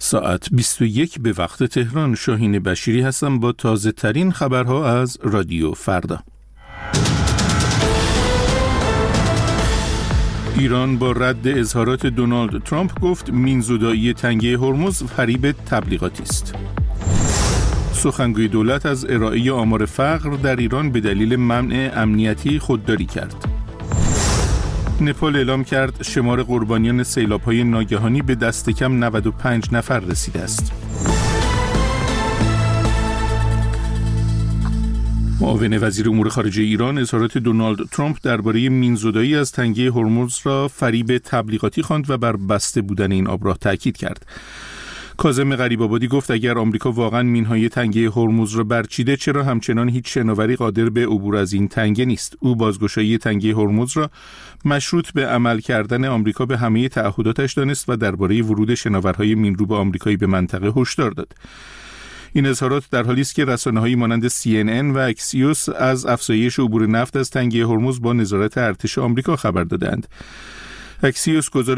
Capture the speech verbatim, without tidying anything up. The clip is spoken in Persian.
ساعت بیست و یک به وقت تهران. شاهین بشیری هستم با تازه ترین خبرها از رادیو فردا. ایران با رد اظهارات دونالد ترامپ گفت مینزودایی تنگه هرمز فریب تبلیغاتی است. سخنگوی دولت از ارائه آمار فقر در ایران به دلیل منع امنیتی خودداری کرد. نپال اعلام کرد شمار قربانیان سیلاب‌های ناگهانی به دست کم نود و پنج نفر رسیده است. معاون وزیر امور خارجه ایران اظهارات دونالد ترامپ درباره مینزودایی از تنگه هرمز را فریب تبلیغاتی خواند و بر بسته بودن این آبراه تاکید کرد. کاظم غریب‌آبادی گفت اگر آمریکا واقعاً مینهای تنگه هرمز را برچیده، چرا همچنان هیچ شناوری قادر به عبور از این تنگه نیست؟ او بازگشایی تنگه هرمز را مشروط به عمل کردن آمریکا به همه تعهداتش دانست و درباره ورود شناورهای مینروب آمریکایی به منطقه هشدار داد. این اظهارات در حالی است که رسانه‌هایی مانند سی ان ان و اکسیوس از افزایش عبور نفت از تنگه هرمز با نظارت ارتش آمریکا خبر دادند. اکسیوس گزارش